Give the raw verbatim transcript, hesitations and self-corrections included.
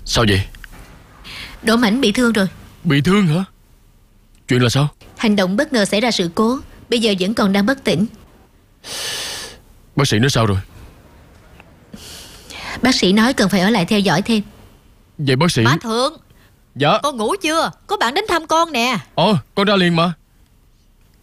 Sao vậy? Đỗ Mãnh bị thương rồi. Bị thương hả? Chuyện là sao? Hành động bất ngờ xảy ra sự cố, bây giờ vẫn còn đang bất tỉnh. Bác sĩ nói sao rồi? Bác sĩ nói cần phải ở lại theo dõi thêm. Vậy bác sĩ... Bá Thượng, Dạ. con ngủ chưa? Có bạn đến thăm con nè. Ờ, con ra liền mà.